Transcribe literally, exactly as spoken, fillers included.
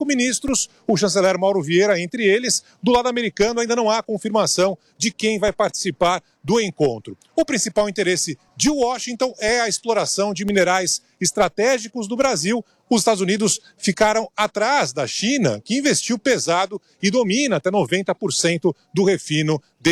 ministros, o chanceler Mauro Vieira entre eles. Do lado americano ainda não há confirmação de quem vai participar do encontro. O principal interesse de Washington é a exploração de minerais estratégicos do Brasil. Os Estados Unidos ficaram atrás da China, que investiu pesado e domina até noventa por cento do refino